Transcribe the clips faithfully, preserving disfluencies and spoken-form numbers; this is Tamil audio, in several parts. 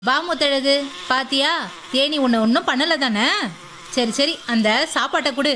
வா முத்தழகு, பாத்தியா தேனி உன்னை ஒன்றும் பண்ணல தானே? சரி சரி, அந்த சாப்பாட்டை கொடு.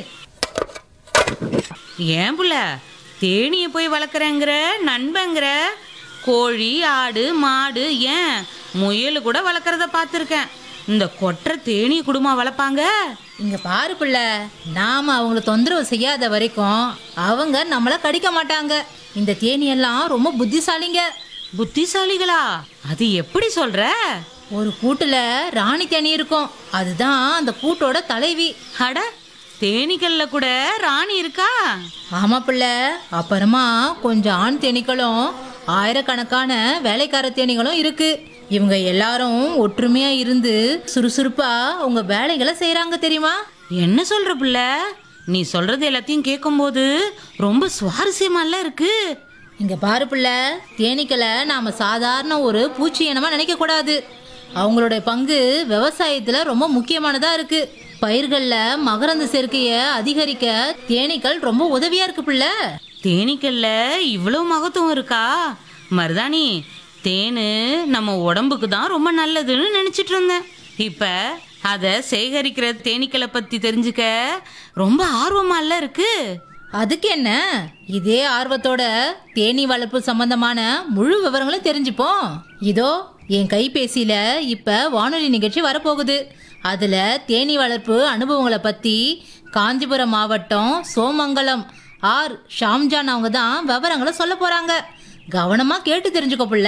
ஏன் புள்ள தேனியை போய் வளர்க்குறேங்கிற, நண்பங்கிற? கோழி, ஆடு, மாடு, ஏன் முயல் கூட வளர்க்குறத பார்த்துருக்கேன். இந்த கொற்ற தேனி குடுமா வளர்ப்பாங்க? இங்க பாரு பிள்ளை, நாம அவங்கள தொந்தரவு செய்யாத வரைக்கும் அவங்க நம்மள கடிக்க மாட்டாங்க. இந்த தேனி எல்லாம் ரொம்ப புத்திசாலிங்க. புத்திசாலிகளா? அது எப்படி சொல்ற? ஒரு கூட்டுல ராணி தேனி இருக்கும், அதுதான் அந்த கூட்டோட தலைவி. அட, தேனீக்கள்ல கூட ராணி இருக்கா? ஆமா பிள்ளை. அப்புறமா கொஞ்சம் ஆண் தேனீக்களும் ஆயிரக்கணக்கான வேலைக்கார தேனீகளும் இருக்கு. இவங்க எல்லாரும் ஒற்றுமையா இருந்து சுறுசுறுப்பா உங்க வேலைகளை செய்யறாங்க, தெரியுமா? என்ன சொல்ற புள்ள? நீ சொல்றது எல்லாத்தையும் கேட்கும்போது ரொம்ப சுவாரஸ்யமால இருக்கு. இங்க பாரு பிள்ளை, தேனீக்களை நாம சாதாரண ஒரு பூச்சி இனமா நினைக்க கூடாது. அவங்களுடைய பங்கு விவசாயத்துல ரொம்ப முக்கியமானதா இருக்கு. பயிர்கள்ல மகரந்த சேர்க்கையை அதிகரிக்க தேனீக்கள் ரொம்ப உதவியா இருக்கு பிள்ளை. தேனீக்கள்ல இவ்வளவு மகத்துவம் இருக்கா? மருதாணி, தேனு நம்ம உடம்புக்கு தான் ரொம்ப நல்லதுன்னு நினைச்சிட்டு இருந்தேன். இப்ப அதை சேகரிக்கிற தேனீக்களை பத்தி தெரிஞ்சுக்க ரொம்ப ஆர்வமால இருக்கு. அதுக்கு என்ன, இதே ஆர்வத்தோட தேனீ வளர்ப்பு சம்பந்தமான முழு விவரங்களும் தெரிஞ்சுப்போம். இதோ என் கைபேசியில இப்ப வானொலி நிகழ்ச்சி வரப்போகுது. அதுல தேனீ வளர்ப்பு அனுபவங்களை பத்தி காஞ்சிபுரம் மாவட்டம் சோமங்கலம் ஆர் ஷாம்ஜான் அவங்க தான் விவரங்களை சொல்ல போறாங்க. கவனமா கேட்டு தெரிஞ்சுக்கோ புள்ள.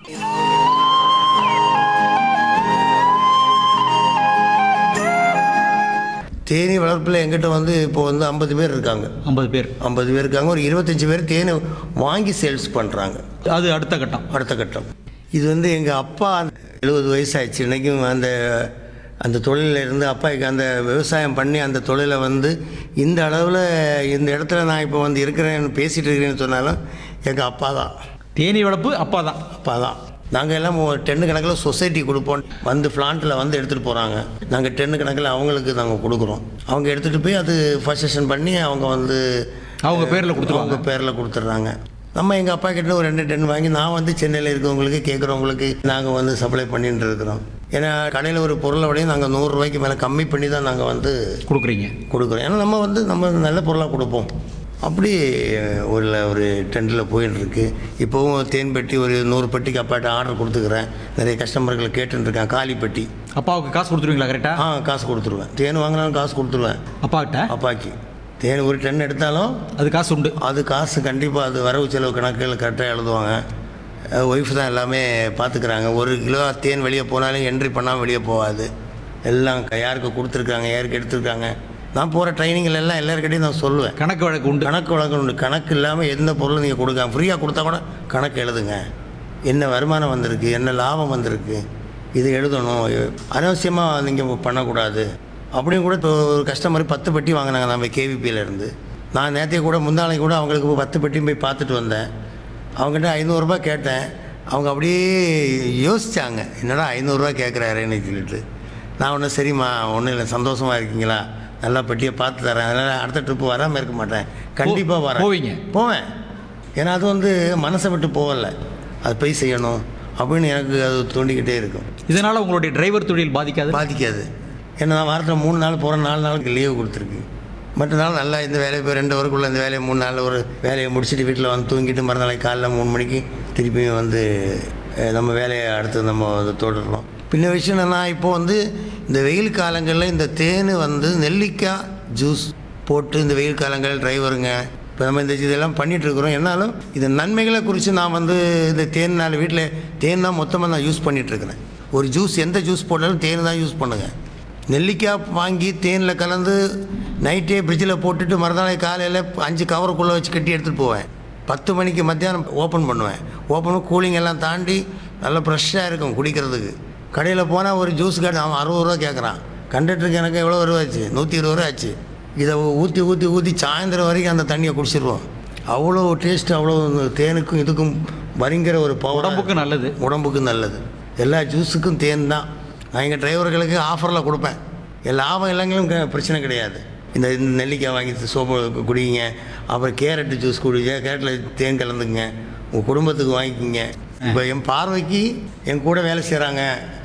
தேனி வளர்ப்பில் எங்கிட்ட வந்து இப்போ வந்து ஐம்பது பேர் இருக்காங்க. ஐம்பது பேர் ஐம்பது பேர் இருக்காங்க. ஒரு இருபத்தஞ்சி பேர் தேனை வாங்கி சேல்ஸ் பண்ணுறாங்க. அது அடுத்த கட்டம். அடுத்த கட்டம் இது வந்து எங்கள் அப்பா எழுபது வயசாகிடுச்சு. இன்றைக்கும் அந்த அந்த தொழிலில் இருந்து அப்பாவுக்கு அந்த விவசாயம் பண்ணி அந்த தொழிலை வந்து இந்த அளவில் இந்த இடத்துல நான் இப்போ வந்து இருக்கிறேன்னு பேசிகிட்டு இருக்கிறேன்னு சொன்னாலும் எங்கள் அப்பா தான். தேனி வளர்ப்பு அப்பா தான். அப்பா தான். நாங்கள் எல்லாம் டென்னு கணக்கில் சொசைட்டி கொடுப்போம். வந்து பிளான்ட்டில் வந்து எடுத்துகிட்டு போகிறாங்க. நாங்கள் டென்னு கணக்கில் அவங்களுக்கு நாங்கள் கொடுக்குறோம். அவங்க எடுத்துகிட்டு போய் அது ஃபர்ஸ்ட் செஷன் பண்ணி அவங்க வந்து அவங்க பேரில் கொடுத்துருவாங்க. அவங்க பேரில் கொடுத்துட்றாங்க. நம்ம எங்கள் அப்பா கிட்ட ஒரு ரெண்டு டென் வாங்கி நான் வந்து சென்னையில் இருக்கவங்களுக்கு கேட்குறவங்களுக்கு நாங்கள் வந்து சப்ளை பண்ணிட்டு இருக்கிறோம். ஏன்னா கடையில் ஒரு பொருளை விடையும் நாங்கள் நூறுரூவாய்க்கு மேலே கம்மி பண்ணி தான் நாங்கள் வந்து கொடுக்குறீங்க கொடுக்குறோம். ஏன்னா நம்ம வந்து நம்ம நல்ல பொருளாக கொடுப்போம். அப்படி ஒரு ஒரு ட்ரெண்டில் போயிட்டுருக்கு. இப்போவும் தேன் பெட்டி ஒரு நூறு பெட்டிக்கு அப்பாட்ட ஆர்டர் கொடுத்துக்கிறேன். நிறைய கஸ்டமர்கள் கேட்டுருக்கேன். காலி பெட்டி. அப்பாவுக்கு காசு கொடுத்துருவீங்களா? கரெக்டாக. ஆ, காசு கொடுத்துருவேன். தேன் வாங்கினாலும் காசு கொடுத்துருவேன் அப்பாக்கிட்ட. அப்பாக்கு தேன் ஒரு டன் எடுத்தாலும் அது காசு உண்டு. அது காசு கண்டிப்பாக அது வரவு செலவு கணக்குகள் கரெக்டாக எழுதுவாங்க. ஒய்ஃப் தான் எல்லாமே பார்த்துக்கிறாங்க. ஒரு கிலோ தேன் வெளியே போனாலும் என்ட்ரி பண்ணாமல் வெளியே போகாது. எல்லாம் யாருக்கு கொடுத்துருக்காங்க, யாருக்கு எடுத்துருக்காங்க. நான் போகிற ட்ரைனிங்கில் எல்லாம் எல்லாருக்கிட்டையும் நான் சொல்லுவேன். கணக்கு வழக்கு உண்டு. கணக்கு வழக்கு உண்டு. கணக்கு இல்லாமல் எந்த பொருளும் நீங்கள் கொடுக்காம ஃப்ரீயாக கொடுத்தா கூட கணக்கு எழுதுங்க. என்ன வருமானம் வந்திருக்கு, என்ன லாபம் வந்திருக்கு, இது எழுதணும். அனாவசியமாக நீங்கள் பண்ணக்கூடாது அப்படின்னு கூட. இப்போ ஒரு கஸ்டமர் பத்து பெட்டி வாங்கினாங்க நம்ம கேவிபியிலேருந்து. நான் நேற்றைய கூட முந்தாளைக்கு கூட அவங்களுக்கு பத்து பெட்டியும் போய் பார்த்துட்டு வந்தேன். அவங்ககிட்ட ஐநூறுரூபா கேட்டேன். அவங்க அப்படியே யோசித்தாங்க, என்னடா ஐநூறுரூவா கேட்குறாருன்னு சொல்லிட்டு. நான் ஒன்றும் சரிம்மா ஒன்றும் இல்லை, சந்தோஷமாக இருக்கீங்களா, நல்லா பெட்டியை பார்த்து தரேன், அதனால் அடுத்த ட்ரிப்பு வராமல் இருக்க மாட்டேன், கண்டிப்பாக வரேன். போவீங்க? போவேன். ஏன்னா அது வந்து மனசை விட்டு போகலை, அது போய் செய்யணும் அப்படின்னு எனக்கு அது தோண்டிக்கிட்டே இருக்கும். இதனால் உங்களுடைய டிரைவர் தொழில் பாதிக்காது? பாதிக்காது. ஏன்னா நான் வாரத்தில் மூணு நாள் போகிறேன், நாலு நாளுக்கு லீவு கொடுத்துருக்கு. மற்ற நாள் நல்லா இந்த வேலையை போய் ரெண்டு வரைக்குள்ள இந்த வேலையை மூணு நாள் ஒரு வேலையை முடிச்சுட்டு வீட்டில் வந்து தூங்கிட்டு மறுநாளைக்கு காலைல மூணு மணிக்கு திருப்பியும் வந்து நம்ம வேலையை அடுத்து நம்ம வந்து தொடர்றோம். பின்ன விஷயம் என்னென்னா, இப்போ வந்து இந்த வெயில் காலங்களில் இந்த தேன் வந்து நெல்லிக்காய் ஜூஸ் போட்டு இந்த வெயில் காலங்கள் டிரைவருங்க இப்போ நம்ம இந்த இதெல்லாம் பண்ணிகிட்ருக்குறோம். என்னாலும் இது நன்மைகளை குறித்து நான் வந்து இந்த தேன் நாள் வீட்டில் தேன் தான் மொத்தமாக நான் யூஸ் பண்ணிகிட்ருக்கிறேன். ஒரு ஜூஸ் எந்த ஜூஸ் போட்டாலும் தேன் தான் யூஸ் பண்ணுங்கள். நெல்லிக்காய் வாங்கி தேனில் கலந்து நைட்டே ஃப்ரிட்ஜில் போட்டுட்டு மறுநாள் காலையில் அஞ்சு கவருக்குள்ளே வச்சு கட்டி எடுத்துகிட்டு போவேன். பத்து மணிக்கு மத்தியானம் ஓப்பன் பண்ணுவேன். ஓப்பன் கூலிங் எல்லாம் தாண்டி நல்லா ஃப்ரெஷ்ஷாக இருக்கும் குடிக்கிறதுக்கு. கடையில் போனால் ஒரு ஜூஸ் கடை அவன் அறுபது ரூபா கேட்குறான். கண்டக்டருக்கு எனக்கு எவ்வளோ ரூபா ஆச்சு, நூற்றி இருபது ரூபா ஆச்சு. இதை ஊற்றி ஊற்றி ஊற்றி சாயந்தரம் வரைக்கும் அந்த தண்ணியை குடிச்சிடுவோம். அவ்வளோ டேஸ்ட்டு, அவ்வளோ தேனுக்கும் இதுக்கும் வரிங்கிற ஒரு பவர். உடம்புக்கு நல்லது. உடம்புக்கு நல்லது. எல்லா ஜூஸுக்கும் தேன் தான். நான் எங்கள் டிரைவர்களுக்கு ஆஃபரில் கொடுப்பேன். லாபம் இல்லைங்களும் பிரச்சனை கிடையாது. இந்த நெல்லிக்காய் வாங்கி சோப்பு குடிங்க, அப்புறம் கேரட்டு ஜூஸ் குடிங்க, கேரட்டில் தேன் கலந்துங்க, உங்கள் குடும்பத்துக்கு வாங்கிக்கிங்க. இப்போ என் பார்வைக்கு என் கூட வேலை செய்கிறாங்க